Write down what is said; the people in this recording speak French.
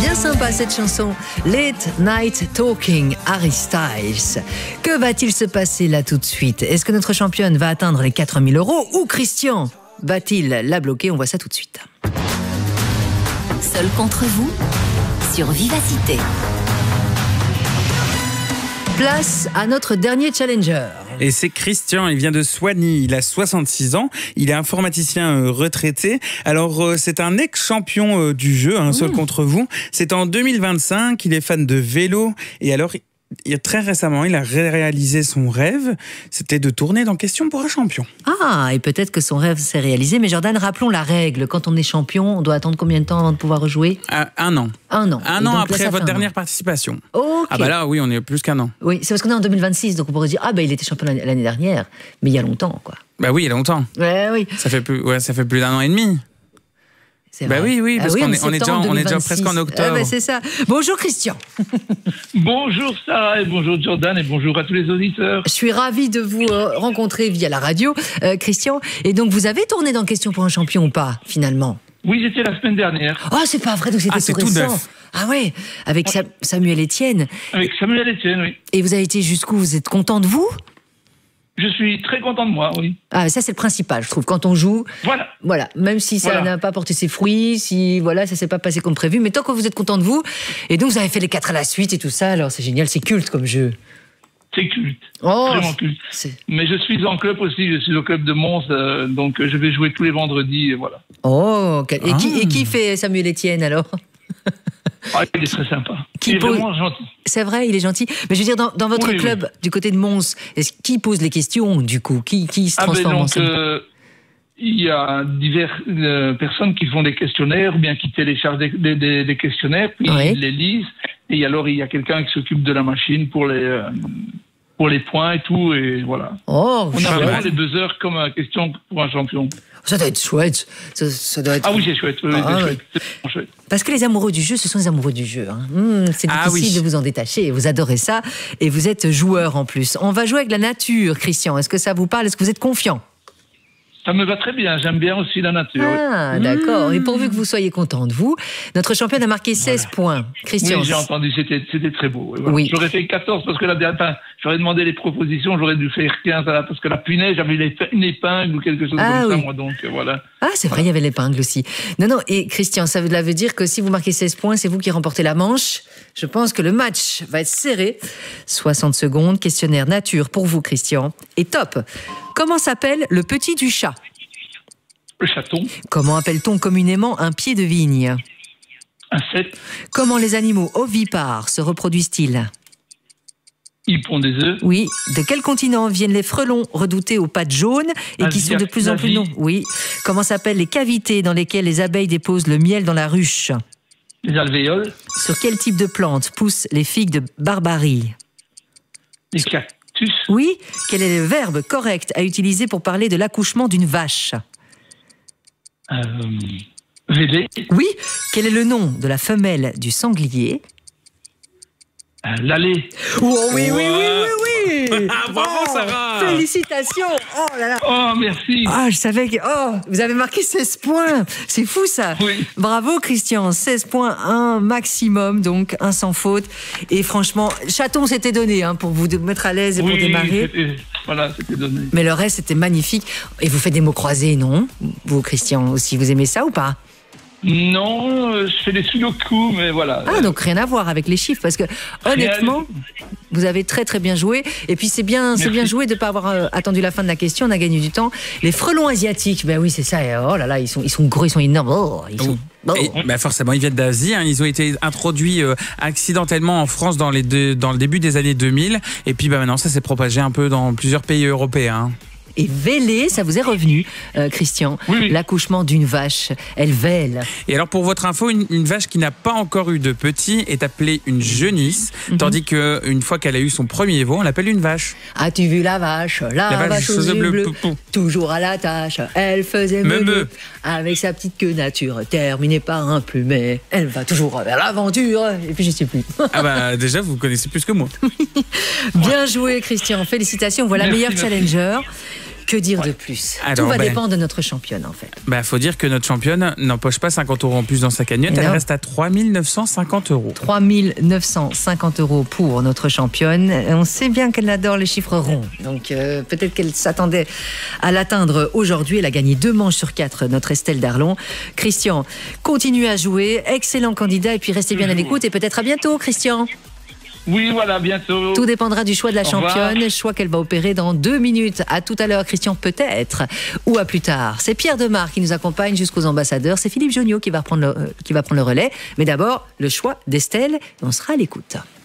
bien sympa cette chanson. Late Night Talking, Harry Styles. Que va-t-il se passer là tout de suite? Est-ce que notre championne va atteindre les 4 000 € ou Christian va-t-il la bloquer? On voit ça tout de suite. Seul contre vous sur Vivacité. Place à notre dernier challenger. Et c'est Christian, il vient de Soigny, il a 66 ans, il est informaticien retraité. Alors c'est un ex-champion du jeu, seul contre vous. C'est en 2025, il est fan de vélo et alors très récemment, il a réalisé son rêve, c'était de tourner dans Question pour un champion. Ah, et peut-être que son rêve s'est réalisé, mais Jordan, rappelons la règle. Quand on est champion, on doit attendre combien de temps avant de pouvoir rejouer? Un an. Un an. Un an après votre dernière participation. Ok. Ah bah là, oui, on est plus qu'un an. Oui, c'est parce qu'on est en 2026, donc on pourrait dire, ah bah il était champion l'année dernière, mais il y a longtemps, quoi. Bah oui, il y a longtemps. Ouais, oui. Ça fait plus d'un an et demi. Bah oui, parce qu'on est déjà presque en octobre. Bah c'est ça. Bonjour Christian. Bonjour Sarah et bonjour Jordan et bonjour à tous les auditeurs. Je suis ravie de vous rencontrer via la radio, Christian. Et donc vous avez tourné dans Question pour un champion ou pas, finalement? Oui, j'étais la semaine dernière. Oh, c'est pas vrai, donc c'était tout récent. Neuf. Ah ouais, avec Samuel Etienne. Avec Samuel Etienne, oui. Et vous avez été jusqu'où? Vous êtes content de vous? Je suis très content de moi, oui. Ah, ça c'est le principal, je trouve. Quand on joue, voilà, même si ça n'a pas porté ses fruits, si ça s'est pas passé comme prévu, mais tant que vous êtes content de vous, et donc vous avez fait les 4 à la suite et tout ça, alors c'est génial, c'est culte comme jeu. C'est culte, oh, vraiment culte. Mais je suis en club aussi, je suis au club de Mons, donc je vais jouer tous les vendredis, et voilà. Oh, et qui fait Samuel Etienne alors? Ah, il est très sympa. Il est vraiment gentil. C'est vrai, il est gentil. Mais je veux dire, dans votre club, du côté de Mons, qui pose les questions, du coup? Qui se transforme en scène? Il y a diverses personnes qui font des questionnaires, ou bien qui téléchargent des questionnaires, puis ils les lisent. Et alors, il y a quelqu'un qui s'occupe de la machine pour les points et tout, et voilà. Oh, on a vraiment les buzzers comme question pour un champion. Ça doit être chouette. Ça doit être... Ah oui, c'est chouette. Oui, c'est chouette. C'est chouette. Parce que les amoureux du jeu, ce sont les amoureux du jeu. C'est difficile de vous en détacher. Vous adorez ça. Et vous êtes joueur en plus. On va jouer avec la nature, Christian. Est-ce que ça vous parle? Est-ce que vous êtes confiant? Ça me va très bien, j'aime bien aussi la nature. Ah, d'accord. Et pourvu que vous soyez content de vous, notre championne a marqué 16 points. Christian. Oui, j'ai entendu, c'était très beau. Voilà. Oui. J'aurais fait 14 parce que j'aurais demandé les propositions, j'aurais dû faire 15 parce que la punaise, j'avais une épingle ou quelque chose comme ça, moi, donc voilà. Ah, c'est vrai, il y avait l'épingle aussi. Non, et Christian, ça veut dire que si vous marquez 16 points, c'est vous qui remportez la manche. Je pense que le match va être serré. 60 secondes, questionnaire nature pour vous, Christian. Et top. Comment s'appelle le petit du chat? Le chaton. Comment appelle-t-on communément un pied de vigne? Un cep. Comment les animaux ovipares se reproduisent-ils? Ils pondent des œufs. Oui. De quel continent viennent les frelons redoutés aux pattes jaunes et qui sont de plus en plus nombreux? Oui. Comment s'appellent les cavités dans lesquelles les abeilles déposent le miel dans la ruche? Les alvéoles. Sur quel type de plante poussent les figues de Barbarie? Les cactus. Oui. Quel est le verbe correct à utiliser pour parler de l'accouchement d'une vache? Védé. Oui. Quel est le nom de la femelle du sanglier? L'allée. Oh oui. Bravo Sarah. Félicitations. Oh là là. Oh, merci. Ah, je savais que... Oh, vous avez marqué 16 points. C'est fou, ça. Oui. Bravo, Christian. 16 points, un maximum, donc un sans faute. Et franchement, chaton s'était donné pour vous mettre à l'aise et pour démarrer. C'était donné. Mais le reste, c'était magnifique. Et vous faites des mots croisés, non? Vous, Christian, aussi, vous aimez ça ou pas? Non, je fais des sudoku, mais voilà. Ah, donc rien à voir avec les chiffres, parce que honnêtement, vous avez très très bien joué. Et puis c'est bien joué de ne pas avoir attendu la fin de la question, on a gagné du temps. Les frelons asiatiques, ben oui, c'est ça. Oh là là, ils sont gros, ils sont énormes. Forcément, ils viennent d'Asie. Ils ont été introduits accidentellement en France dans le début des années 2000. Et puis maintenant, ça s'est propagé un peu dans plusieurs pays européens. Et vêler, ça vous est revenu, Christian. Oui. L'accouchement d'une vache, elle vêle. Et alors, pour votre info, une vache qui n'a pas encore eu de petit est appelée une genisse, tandis qu'une fois qu'elle a eu son premier veau, on l'appelle une vache. As-tu vu la vache? La vache aux yeux bleus, toujours à la tâche, elle faisait meu. Avec sa petite queue nature, terminée par un plumet, elle va toujours vers l'aventure. Et puis je sais plus. Ah bah déjà, vous connaissez plus que moi. Bien joué, Christian. Félicitations, voilà meilleur challenger. Que dire de plus? Alors, tout va dépendre de notre championne, en fait. Faut dire que notre championne n'empoche pas 50 € en plus dans sa cagnotte. Elle reste à 3 950 €. 3 950 € pour notre championne. On sait bien qu'elle adore les chiffres ronds. Donc, peut-être qu'elle s'attendait à l'atteindre aujourd'hui. Elle a gagné 2 manches sur 4, notre Estelle Darlon. Christian, continuez à jouer. Excellent candidat. Et puis, restez bien à l'écoute. Et peut-être à bientôt, Christian. Oui, voilà, bientôt. Tout dépendra du choix de la championne, choix qu'elle va opérer dans 2 minutes. À tout à l'heure, Christian, peut-être, ou à plus tard. C'est Pierre Demar qui nous accompagne jusqu'aux ambassadeurs. C'est Philippe Jonniot qui va prendre le relais. Mais d'abord, le choix d'Estelle. On sera à l'écoute.